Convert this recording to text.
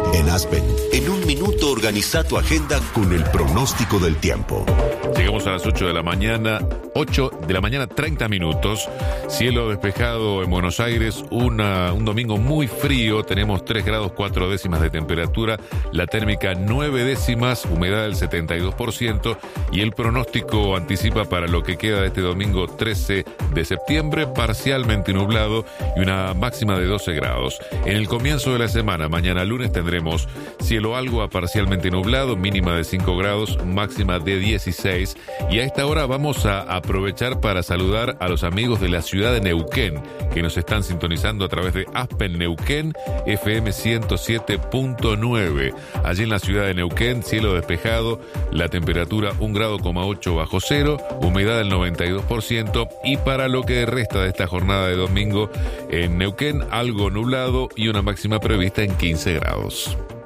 En Aspen, en un minuto organiza tu agenda con el pronóstico del tiempo. Llegamos a las 8 de la mañana, 30 minutos. Cielo despejado en Buenos Aires, un domingo muy frío. Tenemos 3 grados 4 décimas de temperatura, la térmica 9 décimas, humedad del 72%, y el pronóstico anticipa para lo que queda de este domingo 13 de septiembre, parcialmente nublado y una máxima de 12 grados. En el comienzo de la semana, mañana lunes, tendremos cielo algo a parcialmente nublado, mínima de 5 grados, máxima de 16. Y a esta hora vamos a aprovechar para saludar a los amigos de la ciudad de Neuquén, que nos están sintonizando a través de Aspen Neuquén, FM 107.9. Allí en la ciudad de Neuquén, cielo despejado, la temperatura 1,8 grados bajo cero, humedad del 92%, y para lo que resta de esta jornada de domingo, en Neuquén algo nublado y una máxima prevista en 15 grados.